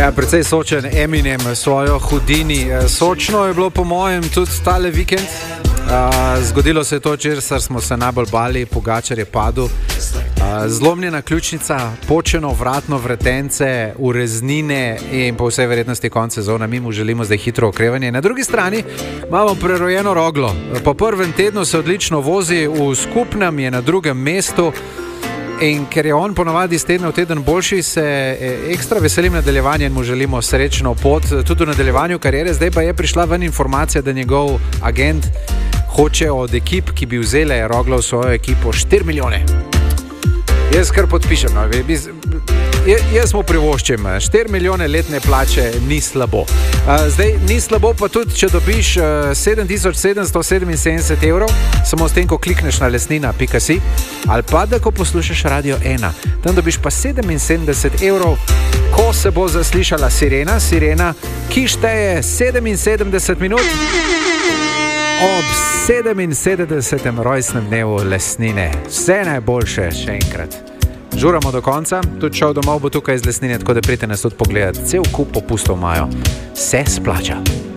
Ja, precej sočen Eminem svojo Houdini. Sočno je bilo po mojem tudi tale vikend. Zgodilo se je to, česar smo se najbolj bali, Pogačar je padel. Zlomljena ključnica, počeno vratno vretence, ureznine in po vsej verjetnosti konec sezona. Mi mu želimo zdaj hitro okrevanje. Na drugi strani imamo prerojeno Roglo. Po prvem tednu se odlično vozi, v skupnem je na drugem mestu. In ker je on ponovadi iz tedna v teden boljši, se ekstra veselim nadaljevanja in mu želimo srečno pot tudi v nadaljevanju kariere. Zdaj pa je prišla ven informacija, da njegov agent hoče od ekip, ki bi vzele Rogla v svojo ekipo, 4 milijone. Jaz kar podpišem. No. Jaz mu privoščim. 4 milijone letne plače ni slabo. Zdaj ni slabo pa tudi, če dobiš 7777 evrov, samo s tem, ko klikneš na lesnina.si, ali pa da ko poslušaš Radio 1. Tam dobiš pa 77 evrov, ko se bo zaslišala sirena, ki šteje 77 minut ob 77. rojstnem dnevu lesnine. Vse najboljše še enkrat. Žuramo do konca, tudi šel domov bo tukaj iz lesnine, tako da pridite nas tudi pogledati. Cel kup popustov imajo. Se splača.